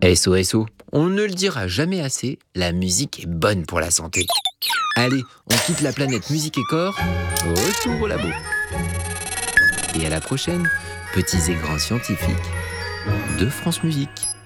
SOSO, on ne le dira jamais assez, la musique est bonne pour la santé. Allez, on quitte la planète musique et corps, retour au labo. Et à la prochaine, petits et grands scientifiques de France Musique.